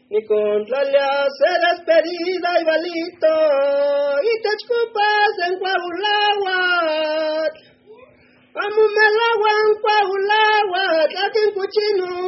ni contra le hace despedida y balito, y te escupas en Coahuila, amo me la en Coahuila, aquí en Cuchino.